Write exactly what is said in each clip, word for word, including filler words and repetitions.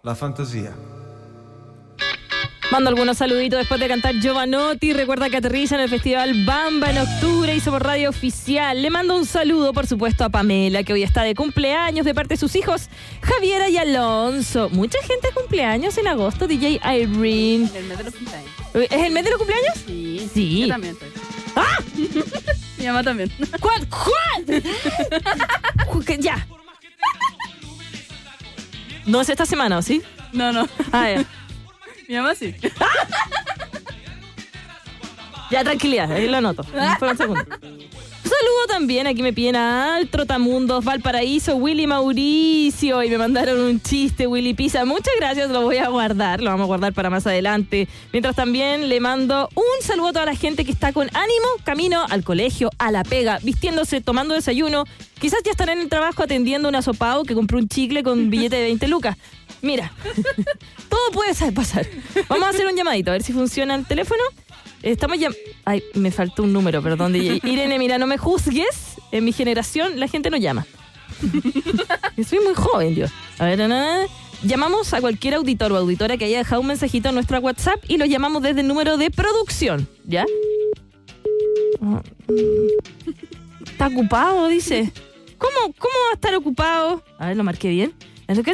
la fantasía. Mando algunos saluditos después de cantar Giovanotti. Recuerda que aterriza en el Festival Bamba en octubre y somos radio oficial. Le mando un saludo, por supuesto, a Pamela, que hoy está de cumpleaños de parte de sus hijos, Javiera y Alonso. Mucha gente cumpleaños en agosto, D J Irene. El mes de los cumpleaños. ¿Es el mes de los cumpleaños? Sí. Sí. Yo también estoy. ¡Ah! Mi mamá también. ¿Cuál? ¿Cuál? Ya. No es esta semana, ¿o sí? No, no. Ah, ya. Mi mamá sí. Ya, tranquilidad, ahí lo anoto. Espera un segundo. Saludo también, aquí me piden al Trotamundos, Valparaíso, Willy Mauricio, y me mandaron un chiste, Willy Pisa. Muchas gracias, lo voy a guardar, lo vamos a guardar para más adelante. Mientras también le mando un saludo a toda la gente que está con ánimo, camino al colegio, a la pega, vistiéndose, tomando desayuno. Quizás ya están en el trabajo atendiendo un asopado que compró un chicle con billete de veinte lucas. Mira, todo puede pasar. Vamos a hacer un llamadito, a ver si funciona el teléfono. Estamos ya... Ay, me faltó un número, perdón, D J. Irene, mira, no me juzgues. En mi generación la gente no llama. Yo soy muy joven, yo. A ver, nada. Llamamos a cualquier auditor o auditora que haya dejado un mensajito en nuestra WhatsApp y lo llamamos desde el número de producción, ¿ya? Está ocupado, dice. ¿Cómo, cómo va a estar ocupado? A ver, lo marqué bien. De nuevo,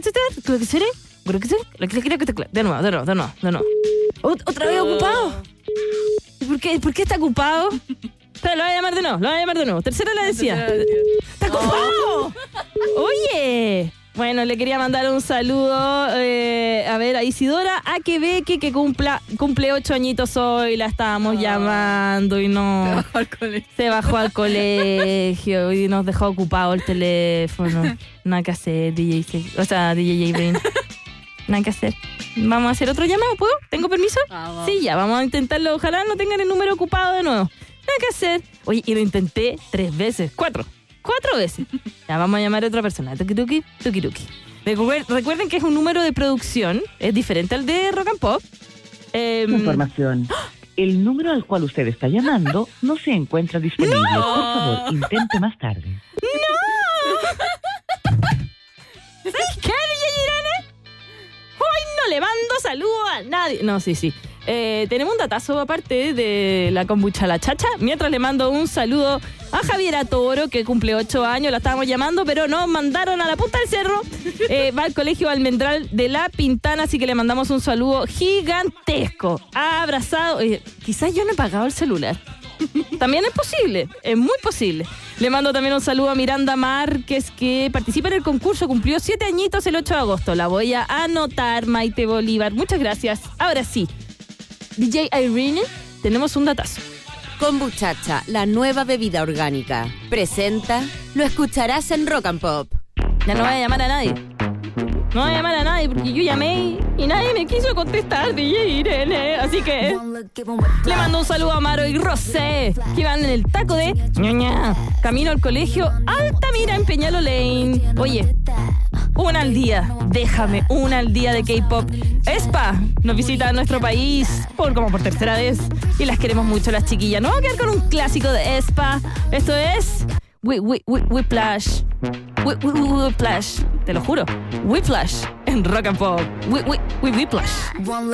de nuevo, de nuevo, de nuevo. ¿Otra vez ocupado? ¿Y por qué, por qué está ocupado? Pero lo voy a llamar de nuevo, lo voy a llamar de nuevo. Tercera la decía. ¡Está ocupado! Oye. Bueno, le quería mandar un saludo eh, a ver a Isidora Akebeque, que cumpla, cumple ocho añitos hoy. La estábamos oh. llamando y no... Se bajó al colegio. Se bajó al colegio y nos dejó ocupado el teléfono. Nada que hacer, D J. O sea, D J Brain. Nada que hacer. ¿Vamos a hacer otro llamado? ¿Puedo? ¿Tengo permiso? Ah, sí, ya, vamos a intentarlo. Ojalá no tengan el número ocupado de nuevo. Nada que hacer. Oye, y lo intenté tres veces. Cuatro. Cuatro veces. Ya, vamos a llamar a otra persona. Tuki tuki, tuki tuki. Recuerden que es un número de producción. Es diferente al de Rock and Pop. Eh, Información. El número al cual usted está llamando no se encuentra disponible. ¡No! Por favor, intente más tarde. ¡No! ¿Sabes qué, D J Irene? Hoy no le mando saludo a nadie. No, sí, sí. Eh, tenemos un datazo aparte de la kombucha La Chacha. Mientras le mando un saludo a Javiera Toro, que cumple ocho años. La estábamos llamando, pero nos mandaron a la punta del cerro. Eh, va al colegio Almendral de La Pintana, así que le mandamos un saludo gigantesco. Abrazado. Eh, quizás yo no he pagado el celular. También es posible, es muy posible. Le mando también un saludo a Miranda Márquez, que participa en el concurso, cumplió siete añitos el ocho de agosto. La voy a anotar, Maite Bolívar. Muchas gracias. Ahora sí, D J Irene, tenemos un datazo. Kombuchacha, la nueva bebida orgánica, presenta Lo escucharás en Rock and Pop. Ya no voy a llamar a nadie. No voy a llamar a nadie porque yo llamé y nadie me quiso contestar, D J Irene. Así que le mando un saludo a Maro y Rosé, que van en el taco de ñaña, camino al colegio Altamira en Peñalolén. Oye, una al día, déjame, una al día de K-pop. Espa nos visita a nuestro país por como por tercera vez y las queremos mucho las chiquillas. Nos vamos a quedar con un clásico de Espa. Esto es Whiplash. Whiplash, te lo juro. Whiplash en Rock and Pop. Whiplash.